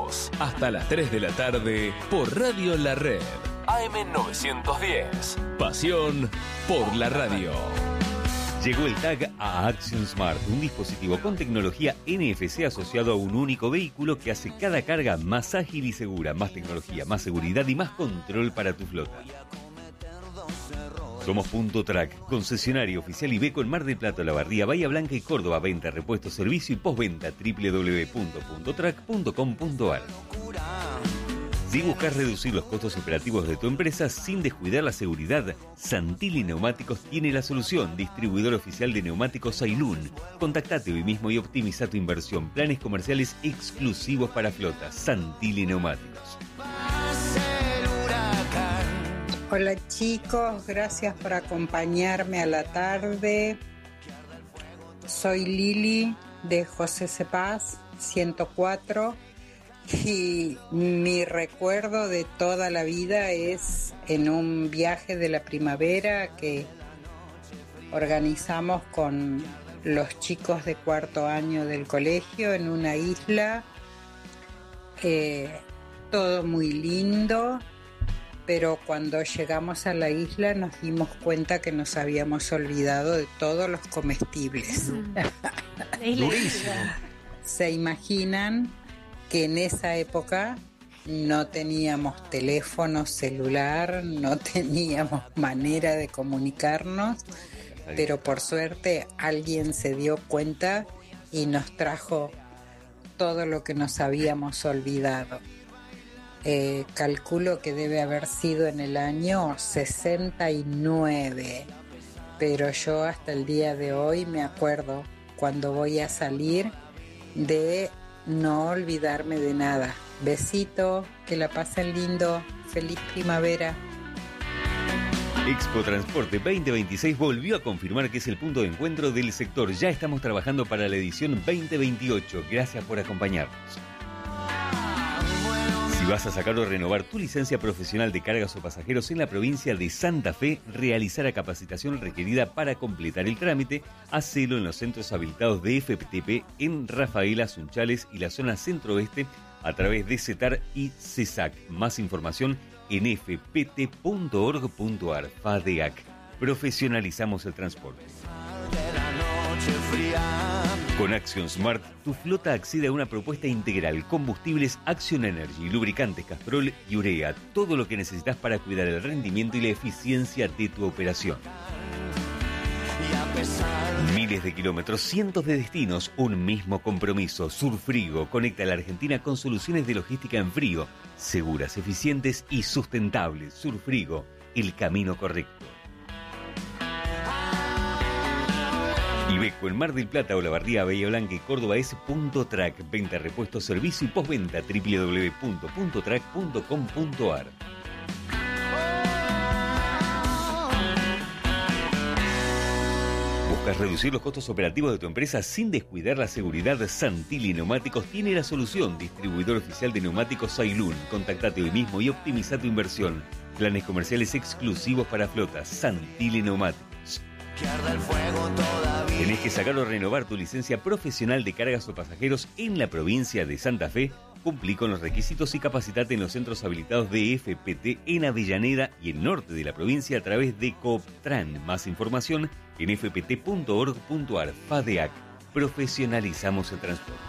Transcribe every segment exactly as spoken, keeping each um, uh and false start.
vos. Hasta las tres de la tarde por Radio La Red. A M novecientos diez. Pasión por la radio. Llegó el tag a Action Smart, un dispositivo con tecnología N F C asociado a un único vehículo que hace cada carga más ágil y segura, más tecnología, más seguridad y más control para tu flota. Somos Punto Track, concesionario oficial Iveco en Mar del Plata, Olavarría, Bahía Blanca y Córdoba. Venta, repuesto, servicio y postventa. doble u doble u doble u punto punto track punto com punto a r. Si buscas reducir los costos operativos de tu empresa sin descuidar la seguridad, Santilli Neumáticos tiene la solución. Distribuidor oficial de neumáticos Ailun. Contactate hoy mismo y optimiza tu inversión. Planes comerciales exclusivos para flotas. Santilli Neumáticos. Hola chicos, gracias por acompañarme a la tarde. Soy Lili de José Cepaz, ciento cuatro. Y mi recuerdo de toda la vida es en un viaje de la primavera que organizamos con los chicos de cuarto año del colegio en una isla. Eh, todo muy lindo, pero cuando llegamos a la isla nos dimos cuenta que nos habíamos olvidado de todos los comestibles. ¿Se imaginan que en esa época no teníamos teléfono celular, no teníamos manera de comunicarnos, pero por suerte alguien se dio cuenta y nos trajo todo lo que nos habíamos olvidado? Eh, calculo que debe haber sido en el año sesenta y nueve, pero yo hasta el día de hoy me acuerdo cuando voy a salir de no olvidarme de nada. Besito, que la pasen lindo, feliz primavera. Expo Transporte veinte veintiséis volvió a confirmar que es el punto de encuentro del sector. Ya estamos trabajando para la edición veinte veintiocho. Gracias por acompañarnos. Si vas a sacar o renovar tu licencia profesional de cargas o pasajeros en la provincia de Santa Fe, realizar la capacitación requerida para completar el trámite, hacelo en los centros habilitados de F T P en Rafaela, Sunchales y la zona centro-oeste a través de CETAR y CESAC. Más información en f p t punto org punto a r. FADEAC. Profesionalizamos el transporte. Con Action Smart, tu flota accede a una propuesta integral: combustibles Action Energy, lubricantes Castrol y urea, todo lo que necesitas para cuidar el rendimiento y la eficiencia de tu operación. Miles de kilómetros, cientos de destinos, un mismo compromiso. Surfrigo conecta a la Argentina con soluciones de logística en frío, seguras, eficientes y sustentables. Surfrigo, el camino correcto. Iveco en Mar del Plata, Olavarría, Bahía Blanca y Córdoba es Punto Track. Venta, repuesto, servicio y postventa. doble u doble u doble u punto punto track punto com punto a r. ¿Buscas reducir los costos operativos de tu empresa sin descuidar la seguridad? Santilli Neumáticos tiene la solución. Distribuidor oficial de neumáticos Ailun. Contactate hoy mismo y optimiza tu inversión. Planes comerciales exclusivos para flotas. Santilli Neumáticos. Tenés que sacar o renovar tu licencia profesional de cargas o pasajeros en la provincia de Santa Fe. Cumplí con los requisitos y capacitate en los centros habilitados de F P T en Avellaneda y el norte de la provincia a través de Cooptran. Más información en f p t punto org punto a r. FADEAC. Profesionalizamos el transporte.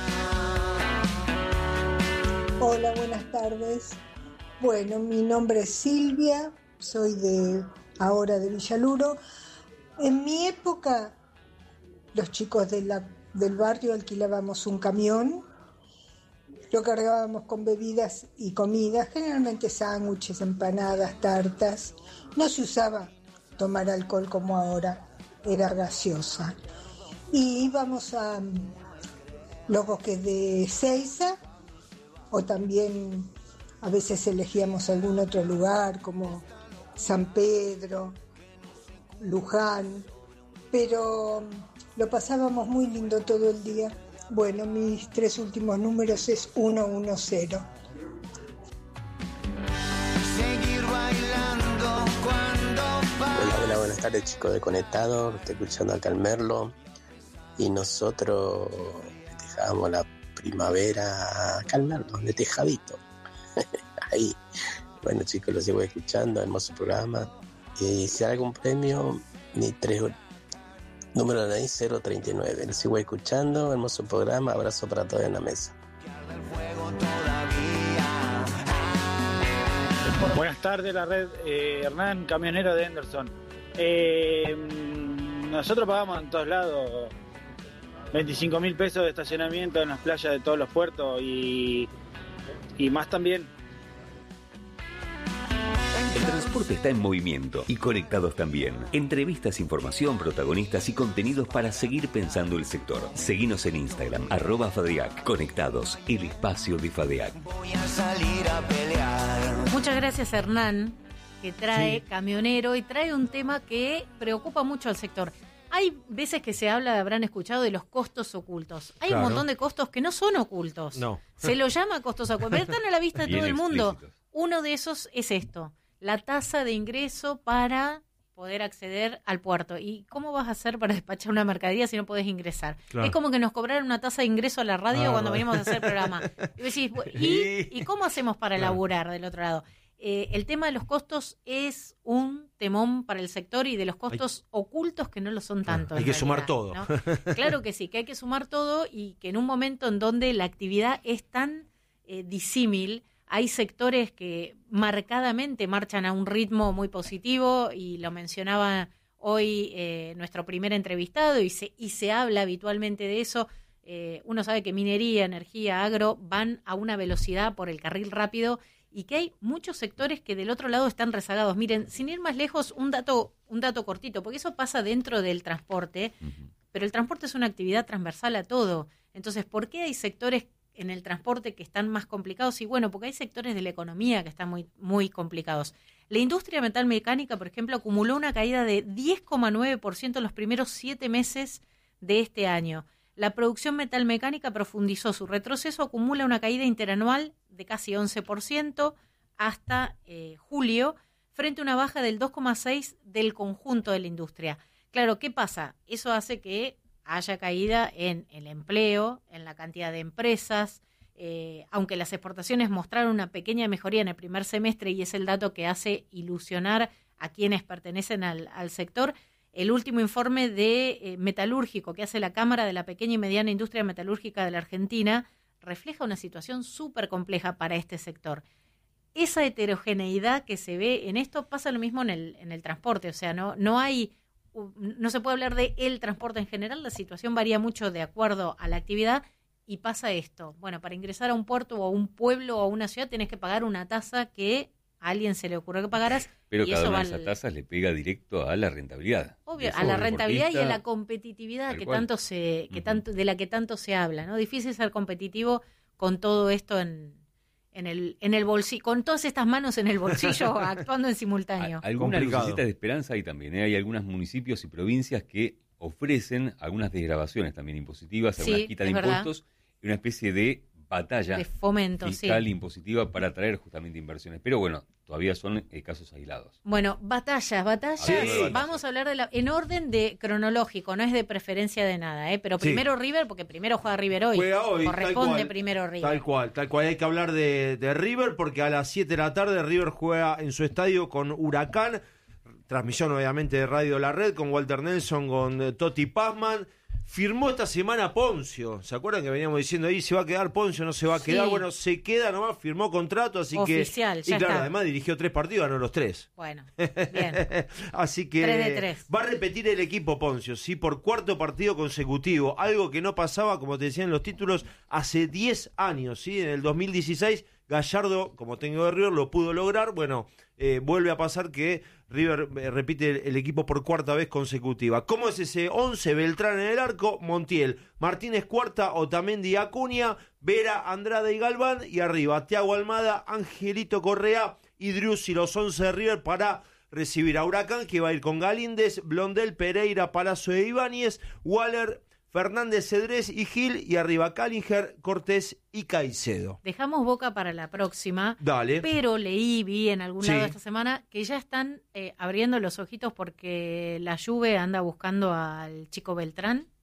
Hola, buenas tardes. Bueno, mi nombre es Silvia, soy de ahora de Villaluro. En mi época, los chicos de la, del barrio alquilábamos un camión, lo cargábamos con bebidas y comidas, generalmente sándwiches, empanadas, tartas. No se usaba tomar alcohol como ahora, era gaseosa. Y íbamos a los bosques de Seiza, o también a veces elegíamos algún otro lugar como San Pedro, Luján, pero lo pasábamos muy lindo todo el día. Bueno, mis tres últimos números es ciento diez. Hola, hola, buenas tardes chicos de Conectado, estoy escuchando acá al Merlo y nosotros festejábamos la Primavera Calnardo, de Tejadito. Ahí. Bueno, chicos, los sigo escuchando, hermoso programa. Y si hay algún premio, mi tres, número de ahí cero treinta y nueve. Los sigo escuchando, hermoso programa, abrazo para todos en la mesa. Buenas tardes, la red, eh, Hernán, camionero de Henderson. Eh, nosotros pagamos en todos lados veinticinco mil pesos de estacionamiento en las playas de todos los puertos y, y más también. El transporte está en movimiento y conectados también. Entrevistas, información, protagonistas y contenidos para seguir pensando el sector. Seguinos en Instagram, arroba Fadeac. Conectados, el espacio de Fadeac. Voy a salir a pelear. Muchas gracias, Hernán, que trae Sí. camionero y trae un tema que preocupa mucho al sector. Hay veces que se habla, habrán escuchado, de los costos ocultos. Hay Claro. un montón de costos que no son ocultos. No. Se lo llama costos ocultos, pero están a la vista de Bien todo el mundo. explícitos. Uno de esos es esto, la tasa de ingreso para poder acceder al puerto. ¿Y cómo vas a hacer para despachar una mercadería si no podés ingresar? Claro. Es como que nos cobraron una tasa de ingreso a la radio Ah, cuando vale. venimos a hacer el programa. Y decís, ¿y, ¿y cómo hacemos para Claro. laburar del otro lado? Eh, el tema de los costos es un temón para el sector y de los costos ocultos que no lo son Claro, tanto. hay en que sumar realidad, todo. ¿no? Claro que sí, que hay que sumar todo y que en un momento en donde la actividad es tan eh, disímil, hay sectores que marcadamente marchan a un ritmo muy positivo y lo mencionaba hoy eh, nuestro primer entrevistado y se, y se habla habitualmente de eso. Eh, uno sabe que minería, energía, agro van a una velocidad por el carril rápido y que hay muchos sectores que del otro lado están rezagados. Miren, sin ir más lejos, un dato, un dato cortito, porque eso pasa dentro del transporte, Ujú. pero el transporte es una actividad transversal a todo. Entonces, ¿por qué hay sectores en el transporte que están más complicados? Y bueno, porque hay sectores de la economía que están muy, muy complicados. La industria metalmecánica, por ejemplo, acumuló una caída de diez coma nueve por ciento en los primeros siete meses de este año. La producción metalmecánica profundizó su retroceso, acumula una caída interanual de casi once por ciento hasta eh, julio, frente a una baja del dos coma seis por ciento del conjunto de la industria. Claro, ¿qué pasa? Eso hace que haya caída en el empleo, en la cantidad de empresas, eh, aunque las exportaciones mostraron una pequeña mejoría en el primer semestre y es el dato que hace ilusionar a quienes pertenecen al, al sector. El último informe de eh, metalúrgico que hace la Cámara de la Pequeña y Mediana Industria Metalúrgica de la Argentina refleja una situación súper compleja para este sector. Esa heterogeneidad que se ve en esto pasa lo mismo en el, en el transporte, o sea, no, no hay, no se puede hablar de el transporte en general, la situación varía mucho de acuerdo a la actividad y pasa esto. Bueno, para ingresar a un puerto o a un pueblo o a una ciudad tenés que pagar una tasa que a alguien se le ocurrió que pagaras. Pero y cada eso una va de esas al- tasas le pega directo a la rentabilidad. Obvio, Eso, a la el rentabilidad y a deportista, la competitividad tal que cual. tanto se, que Ujú. tanto, de la que tanto se habla, ¿no? Difícil ser competitivo con todo esto en, en el, en el bolsillo, con todas estas manos en el bolsillo actuando en simultáneo. A- Algunas Complicado. lucecitas de esperanza hay también, ¿eh? Hay algunos municipios y provincias que ofrecen algunas desgravaciones también impositivas, Sí, algunas quitas de es verdad. impuestos y una especie de batalla De fomento, fiscal sí. impositiva para atraer justamente inversiones. Pero bueno, todavía son eh, casos aislados. Bueno, batallas, batallas. Sí. Batallas. Vamos a hablar de la, en orden de cronológico, no es de preferencia de nada, ¿eh? Pero Sí. primero River, porque primero juega River hoy. Juega hoy, tal Corresponde cual. primero River. Tal cual, tal cual. Hay que hablar de, de River porque a las siete de la tarde River juega en su estadio con Huracán. Transmisión obviamente de Radio La Red con Walter Nelson, con eh, Toti Pazman. Firmó esta semana Poncio. ¿Se acuerdan que veníamos diciendo ahí se va a quedar Poncio, no se va a quedar? Sí. Bueno, se queda nomás, firmó contrato, así Oficial, que... ya y claro, está. además dirigió tres partidos, ganó los tres. Bueno, bien. Así que Tres de tres. va a repetir el equipo Poncio, sí, por cuarto partido consecutivo, algo que no pasaba, como te decía en los títulos, hace diez años, sí, en el dos mil dieciséis Gallardo, como técnico de River, lo pudo lograr. Bueno, eh, vuelve a pasar que River eh, repite el, el equipo por cuarta vez consecutiva. ¿Cómo es ese once? Beltrán en el arco, Montiel, Martínez Cuarta, Otamendi, Acuña, Vera, Andrade y Galván, y arriba Thiago Almada, Angelito Correa y Driussi, los once de River para recibir a Huracán, que va a ir con Galíndez, Blondel, Pereira, Palazzo de Ibáñez, Waller, Fernández, Cedrés y Gil, y arriba Callinger, Cortés y Caicedo. Dejamos Boca para la próxima. Dale. Pero leí, vi en algún Sí. lado esta semana que ya están eh, abriendo los ojitos porque la Juve anda buscando al chico Beltrán.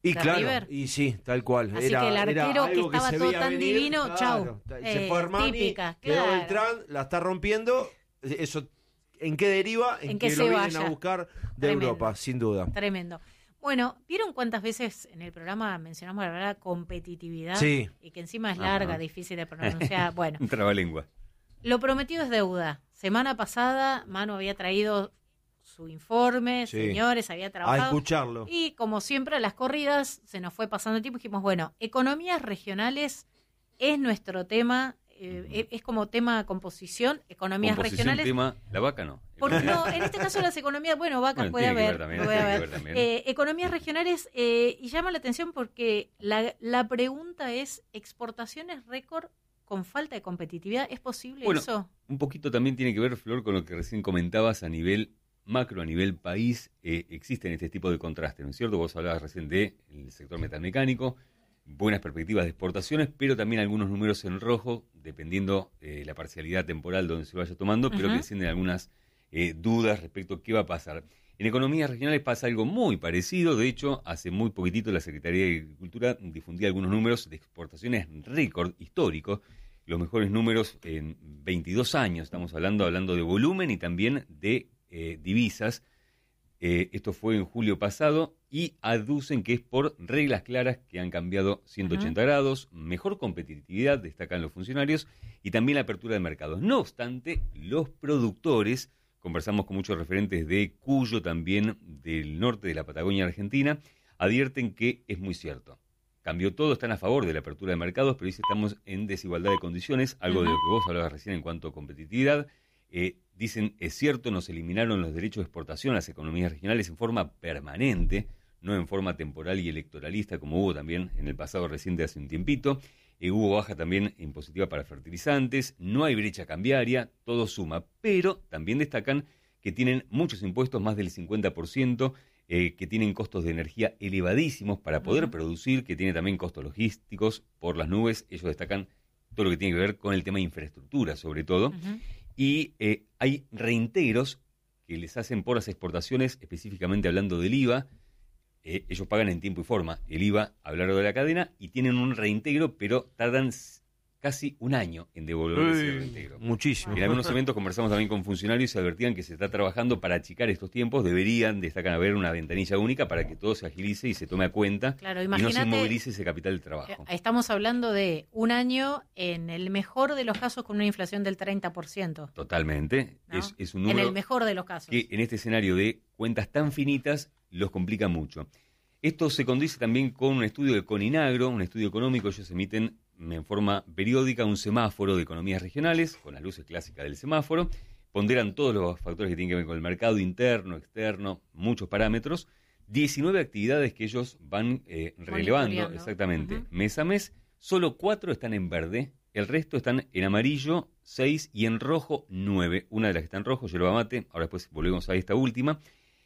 Y de claro, River. y sí, tal cual. Así era, que el era arquero que algo estaba se todo veía tan venir, divino, claro, chau. Se Eh, fue Armani, típica, quedó claro. Beltrán, la está rompiendo. Eso, ¿en qué deriva? En, En que, que lo se vienen vaya. a buscar de Tremendo. Europa, sin duda. Tremendo. Bueno, ¿vieron cuántas veces en el programa mencionamos la palabra competitividad? Sí. Y que encima es larga, Ajá. difícil de pronunciar. Bueno, Un trabalengua. lo prometido es deuda. Semana pasada, Manu había traído su informe, Sí. señores, había A trabajado. escucharlo. Y como siempre, a las corridas se nos fue pasando el tiempo y dijimos, bueno, economías regionales es nuestro tema, eh, es, es como tema composición, economías Composición, regionales. tema, la vaca no. Porque no, en este caso las economías, bueno, vacas Bueno, puede tiene que haber, ver también, puede tiene que haber. ver también. Eh, economías regionales, eh, y llama la atención porque la, la pregunta es, ¿exportaciones récord con falta de competitividad? ¿Es posible Bueno, eso? un poquito también tiene que ver, Flor, con lo que recién comentabas a nivel macro, a nivel país. Eh, existen este tipo de contrastes, ¿no es cierto? Vos hablabas recién del sector metalmecánico, buenas perspectivas de exportaciones, pero también algunos números en rojo, dependiendo de eh, la parcialidad temporal donde se vaya tomando, pero Ujú. que encienden algunas eh, dudas respecto a qué va a pasar. En economías regionales pasa algo muy parecido. De hecho, hace muy poquitito la Secretaría de Agricultura difundía algunos números de exportaciones récord históricos, los mejores números en veintidós años, estamos hablando, hablando de volumen y también de eh, divisas. Eh, esto fue en julio pasado y aducen que es por reglas claras que han cambiado ciento ochenta uh-huh. grados, mejor competitividad, destacan los funcionarios, y también la apertura de mercados. No obstante, los productores, conversamos con muchos referentes de Cuyo, también del norte de la Patagonia Argentina, advierten que es muy cierto. Cambió todo, están a favor de la apertura de mercados, pero dice estamos en desigualdad de condiciones, algo uh-huh. de lo que vos hablabas recién en cuanto a competitividad. Eh, dicen, es cierto, nos eliminaron los derechos de exportación a las economías regionales en forma permanente, no en forma temporal y electoralista, como hubo también en el pasado reciente hace un tiempito. Eh, hubo baja también impositiva para fertilizantes, no hay brecha cambiaria, todo suma, pero también destacan que tienen muchos impuestos, más del cincuenta por ciento, eh, que tienen costos de energía elevadísimos para poder uh-huh. producir, que tiene también costos logísticos por las nubes. Ellos destacan todo lo que tiene que ver con el tema de infraestructura, sobre todo. Uh-huh. Y eh, hay reintegros que les hacen por las exportaciones, específicamente hablando del I V A. Eh, ellos pagan en tiempo y forma el I V A a lo largo de la cadena y tienen un reintegro, pero tardan casi un año en devolver ese reintegro. Muchísimo. En algunos eventos conversamos también con funcionarios y se advertían que se está trabajando para achicar estos tiempos. Deberían, destacan, haber una ventanilla única para que todo se agilice y se tome a cuenta, claro, y no se inmovilice ese capital de trabajo. Estamos hablando de un año, en el mejor de los casos, con una inflación del treinta por ciento. Totalmente. ¿No? Es, es un número en el mejor de los casos. Que en este escenario de cuentas tan finitas los complica mucho. Esto se condice también con un estudio de Coninagro, un estudio económico. Ellos emiten en forma periódica un semáforo de economías regionales, con las luces clásicas del semáforo, ponderan todos los factores que tienen que ver con el mercado interno, externo, muchos parámetros, diecinueve actividades que ellos van eh, relevando exactamente uh-huh. mes a mes, solo cuatro están en verde, el resto están en amarillo, seis, y en rojo, nueve. Una de las que está en rojo, yerba mate, ahora después volvemos a esta última.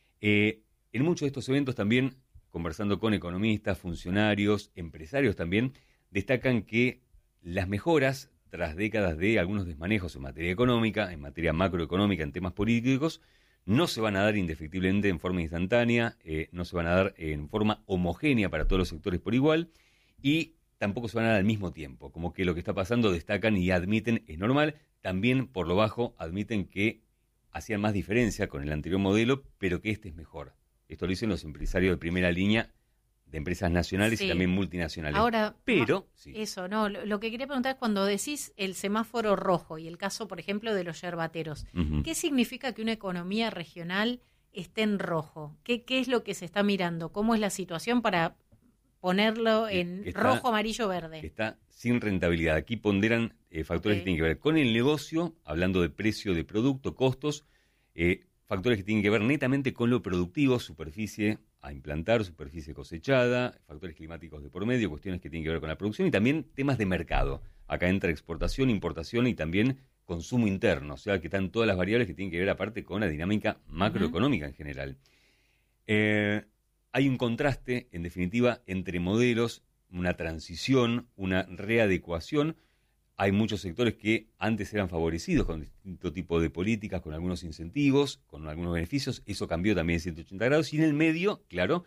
Eh, en muchos de estos eventos también, conversando con economistas, funcionarios, empresarios también, destacan que las mejoras, tras décadas de algunos desmanejos en materia económica, en materia macroeconómica, en temas políticos, no se van a dar indefectiblemente en forma instantánea, eh, no se van a dar en forma homogénea para todos los sectores por igual, y tampoco se van a dar al mismo tiempo. Como que lo que está pasando destacan y admiten es normal, también por lo bajo admiten que hacían más diferencia con el anterior modelo, pero que este es mejor. Esto lo dicen los empresarios de primera línea de empresas nacionales sí. y también multinacionales. Ahora, pero no, sí. eso, no, lo, lo que quería preguntar es cuando decís el semáforo rojo y el caso, por ejemplo, de los yerbateros, uh-huh. ¿qué significa que una economía regional esté en rojo? ¿Qué, qué es lo que se está mirando? ¿Cómo es la situación para ponerlo en está, rojo, amarillo, verde? Está sin rentabilidad. Aquí ponderan eh, factores okay. que tienen que ver con el negocio, hablando de precio de producto, costos, eh, factores que tienen que ver netamente con lo productivo, superficie a implantar, superficie cosechada, factores climáticos de por medio, cuestiones que tienen que ver con la producción y también temas de mercado. Acá entra exportación, importación y también consumo interno, o sea que están todas las variables que tienen que ver aparte con la dinámica macroeconómica uh-huh. en general. Eh, hay un contraste, en definitiva, entre modelos, una transición, una readecuación. Hay muchos sectores que antes eran favorecidos con distinto tipo de políticas, con algunos incentivos, con algunos beneficios. Eso cambió también en ciento ochenta grados. Y en el medio, claro,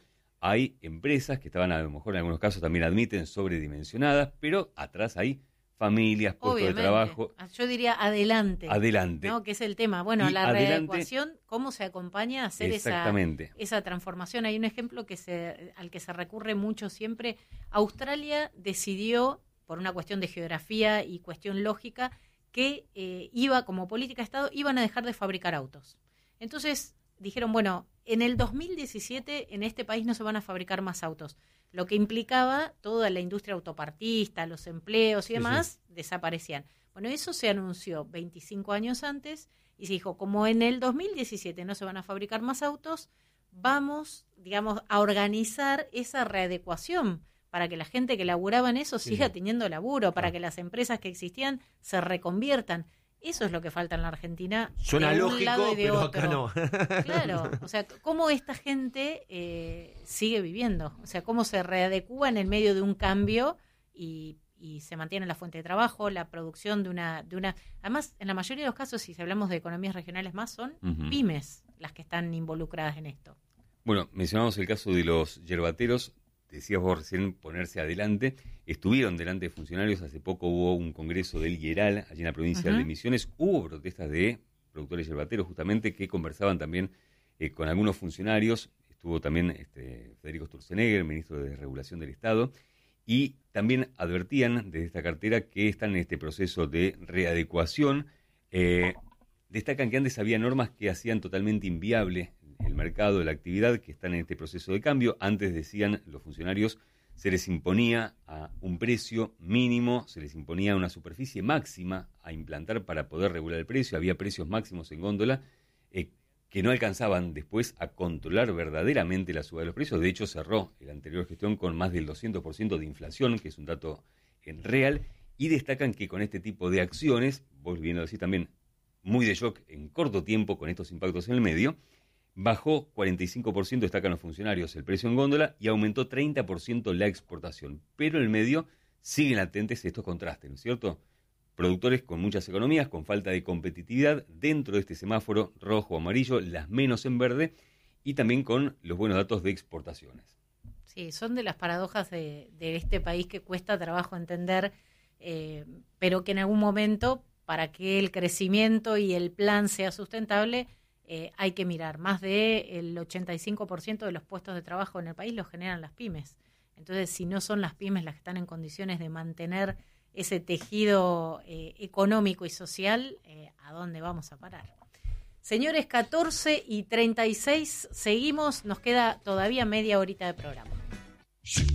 hay empresas que estaban, a lo mejor en algunos casos también admiten, sobredimensionadas, pero atrás hay familias, puestos Obviamente. de trabajo. Yo diría adelante. Adelante. ¿No? Que es el tema. Bueno, Y la adelante, readecuación, ¿cómo se acompaña a hacer esa, exactamente. esa transformación? Hay un ejemplo que se, al que se recurre mucho siempre. Australia decidió, por una cuestión de geografía y cuestión lógica, que eh, iba, como política de Estado, iban a dejar de fabricar autos. Entonces dijeron, bueno, en el dos mil diecisiete en este país no se van a fabricar más autos, lo que implicaba toda la industria autopartista, los empleos y demás, sí, sí. desaparecían. Bueno, eso se anunció veinticinco años antes y se dijo, como en el dos mil diecisiete no se van a fabricar más autos, vamos, digamos, a organizar esa readecuación para que la gente que laburaba en eso siga sí. teniendo laburo, para que las empresas que existían se reconviertan. Eso es lo que falta en la Argentina. Suena de un lógico, lado y de pero otro. acá no. Claro, o sea, cómo esta gente eh, sigue viviendo, o sea, cómo se readecúa en el medio de un cambio y, y se mantiene la fuente de trabajo, la producción de una, de una... Además, en la mayoría de los casos, si hablamos de economías regionales más, son uh-huh. pymes las que están involucradas en esto. Bueno, mencionamos el caso de los yerbateros. Decías vos recién ponerse adelante, estuvieron delante de funcionarios, hace poco hubo un congreso del Hieral, allí en la provincia uh-huh. de Misiones, hubo protestas de productores yerbateros justamente que conversaban también eh, con algunos funcionarios, estuvo también este, Federico Sturzenegger, ministro de Regulación del Estado, y también advertían desde esta cartera que están en este proceso de readecuación, eh, destacan que antes había normas que hacían totalmente inviable el mercado, la actividad, que están en este proceso de cambio. Antes, decían los funcionarios, se les imponía a un precio mínimo, se les imponía una superficie máxima a implantar para poder regular el precio. Había precios máximos en góndola eh, que no alcanzaban después a controlar verdaderamente la suba de los precios. De hecho, cerró la anterior gestión con más del doscientos por ciento de inflación, que es un dato en real, y destacan que con este tipo de acciones, vos bien lo decís también, muy de shock en corto tiempo con estos impactos en el medio, bajó cuarenta y cinco por ciento, destacan los funcionarios, el precio en góndola y aumentó treinta por ciento la exportación. Pero en el medio siguen latentes estos contrastes, ¿no es cierto? Productores con muchas economías, con falta de competitividad dentro de este semáforo rojo o amarillo, las menos en verde, y también con los buenos datos de exportaciones. Sí, son de las paradojas de, de este país que cuesta trabajo entender, eh, pero que en algún momento, para que el crecimiento y el plan sea sustentable, Eh, hay que mirar. Más del ochenta y cinco por ciento de los puestos de trabajo en el país los generan las pymes. Entonces, si no son las pymes las que están en condiciones de mantener ese tejido eh, económico y social, eh, ¿a dónde vamos a parar? Señores, catorce y treinta y seis, seguimos, nos queda todavía media horita de programa.